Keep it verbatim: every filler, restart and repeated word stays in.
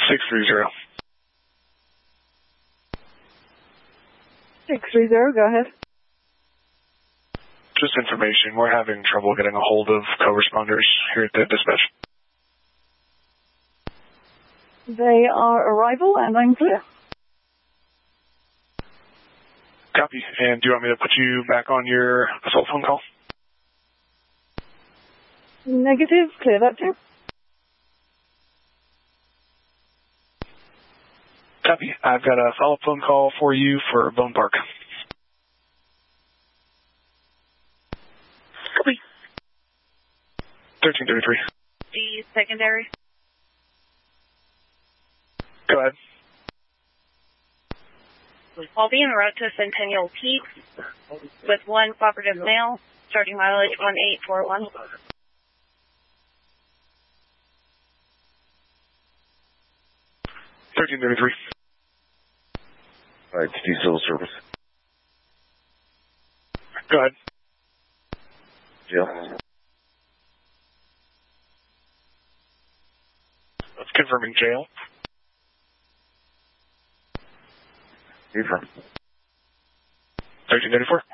six three zero. six three zero, go ahead. Just information. We're having trouble getting a hold of co-responders here at the dispatch. They are arrival and I'm clear. Copy. And do you want me to put you back on your assault phone call? Negative, clear that too. Copy. I've got a follow-up phone call for you for Bone Park. Copy. thirteen thirty-three. The secondary. Go ahead. I'll be en route to Centennial Peaks with one cooperative male, starting mileage one eight four one. thirteen thirty-three. All right, T Civil Service. Go ahead. Jail. Confirming jail. Confirm. thirteen thirty-four.